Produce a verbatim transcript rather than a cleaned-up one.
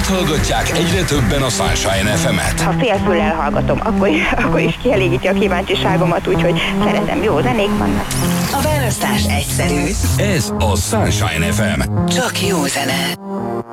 miért hallgatják egyre többen a Sunshine ef emet? Ha félfüllel hallgatom, akkor, akkor is kielégíti a kíváncsiságomat, úgyhogy szeretem, jó zenék vannak. A választás egyszerű. Ez a Sunshine ef em. Csak jó zene.